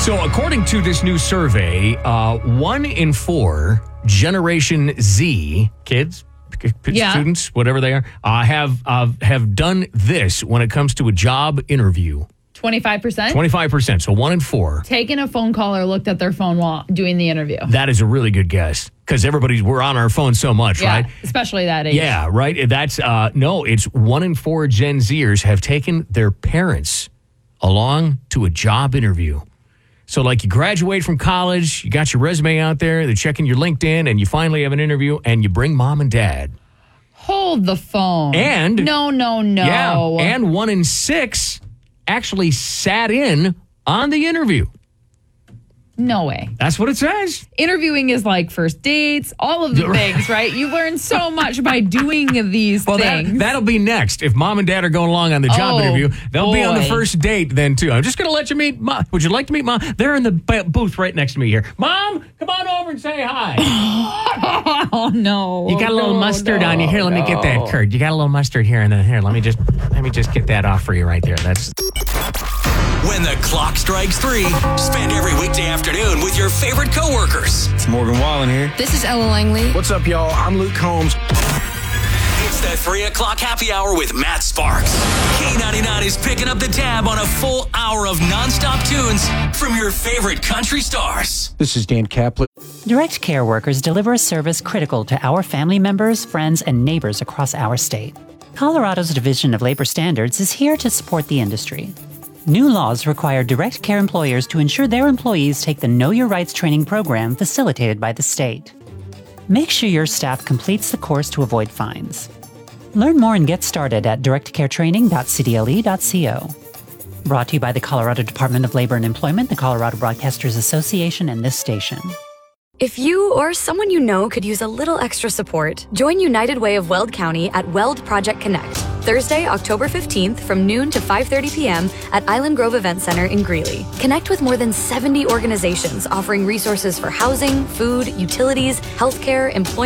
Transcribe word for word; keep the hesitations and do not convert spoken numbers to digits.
So according to this new survey, uh, one in four Generation Z kids, p- p- Yeah. students, whatever they are, uh, have uh, have done this when it comes to a job interview. twenty-five percent? twenty-five percent, so one in four. Taken a phone call or looked at their phone while doing the interview. That is a really good guess because everybody's, we're on our phones so much, Yeah, right? especially that age. Yeah, right. That's, uh, no, it's one in four Gen Zers have taken their parents along to a job interview. So like you graduate from college, you got your resume out there, they're checking your LinkedIn, and you finally have an interview, and you bring mom and dad. Hold the phone. And- No, no, no. Yeah, and one in six actually sat in on the interview. No way. That's what it says. Interviewing is like first dates, all of the things, right? You learn so much by doing these Well, that, things. that'll be next. If mom and dad are going along on the job Oh, interview, they'll be on the boy. first date then, too. I'm just going to let you meet mom. Would you like to meet mom? They're in the b- booth right next to me here. Mom, come on over and say hi. oh, no. You got a little No, mustard no, on you. Here, let me get that, no. Kurt. You got a little mustard here, and then here, let me just let me just get that off for you right there. That's When the clock strikes three, spend every weekday afternoon with your favorite coworkers. It's Morgan Wallen here. This is Ella Langley. What's up, y'all? I'm Luke Combs. It's the three o'clock happy hour with Matt Sparks. K ninety-nine is picking up the tab on a full hour of nonstop tunes from your favorite country stars. This is Dan Kaplan. Direct Care workers deliver a service critical to our family members, friends, and neighbors across our state. Colorado's Division of Labor Standards is here to support the industry. New laws require Direct Care employers to ensure their employees take the Know Your Rights training program facilitated by the state. Make sure your staff completes the course to avoid fines. Learn more and get started at direct care training dot c d l e dot co. Brought to you by the Colorado Department of Labor and Employment, the Colorado Broadcasters Association, and this station. If you or someone you know could use a little extra support, join United Way of Weld County at Weld Project Connect, Thursday, October fifteenth from noon to five thirty p.m. at Island Grove Event Center in Greeley. Connect with more than seventy organizations offering resources for housing, food, utilities, healthcare, employment,